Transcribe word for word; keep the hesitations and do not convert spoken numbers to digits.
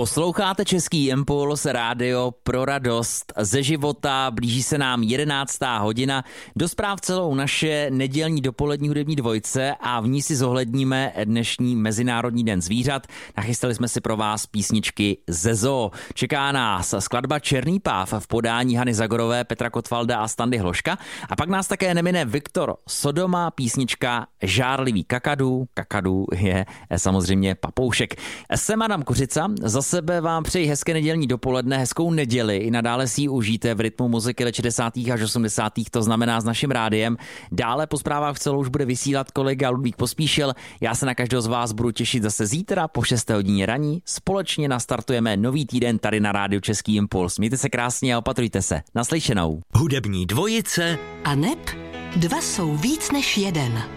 Posloucháte Český impuls, rádio pro radost ze života, blíží se nám jedenáctá hodina, do zpráv celou naše nedělní dopolední hudební dvojce a v ní si zohledníme dnešní Mezinárodní den zvířat. Nachystali jsme si pro vás písničky ze zoo. Čeká nás skladba Černý páv v podání Hany Zagorové, Petra Kotwalda a Standy Hloška a pak nás také nemine Viktor Sodoma, písnička Žárlivý kakadu. Kakadu je samozřejmě papoušek. Jsem Adam Kořica, za sebe vám přeji hezké nedělní dopoledne, hezkou neděli, i nadále si ji užijte v rytmu muziky let šedesátých až osmdesátých, to znamená s naším rádiem. Dále po zprávách celou už bude vysílat kolega Ludvík Pospíšil. Já se na každého z vás budu těšit zase zítra po šesté hodině raní. Společně nastartujeme nový týden tady na rádiu Český impuls. Mějte se krásně a opatrujte se. Naslyšenou. Hudební dvojice a neb dva jsou víc než jeden.